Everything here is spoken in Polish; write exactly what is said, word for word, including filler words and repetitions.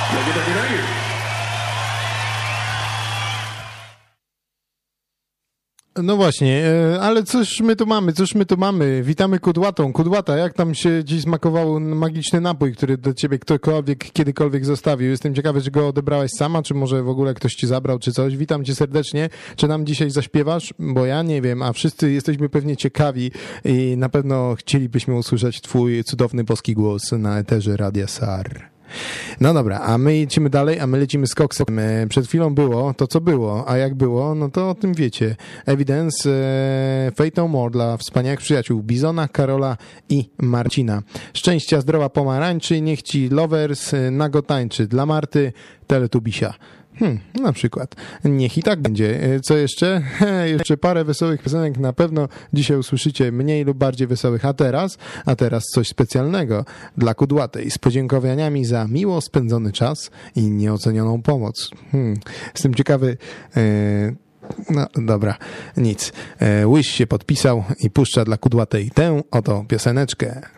jakie takie na już. No właśnie, ale cóż my tu mamy, cóż my tu mamy? Witamy Kudłatą. Kudłata, jak tam się dziś smakował magiczny napój, który do ciebie ktokolwiek, kiedykolwiek zostawił? Jestem ciekawy, czy go odebrałaś sama, czy może w ogóle ktoś ci zabrał, czy coś. Witam cię serdecznie. Czy nam dzisiaj zaśpiewasz? Bo ja nie wiem, a wszyscy jesteśmy pewnie ciekawi i na pewno chcielibyśmy usłyszeć twój cudowny boski głos na eterze Radia S A R. No dobra, a my lecimy dalej, a my lecimy z koksem. Przed chwilą było to, co było, a jak było, no to o tym wiecie. Evidence, e, Fate No More dla wspaniałych przyjaciół Bizona, Karola i Marcina. Szczęścia, zdrowa pomarańczy, niech ci lovers nago tańczy. Dla Marty, Teletubisia. Hmm, na przykład. Niech i tak będzie. Co jeszcze? Jeszcze parę wesołych piosenek na pewno dzisiaj usłyszycie mniej lub bardziej wesołych. A teraz? A teraz coś specjalnego dla Kudłatej z podziękowaniami za miło spędzony czas i nieocenioną pomoc. Hmm, jestem ciekawy... Yy... No dobra, nic. Łyś się podpisał i puszcza dla Kudłatej tę oto pioseneczkę.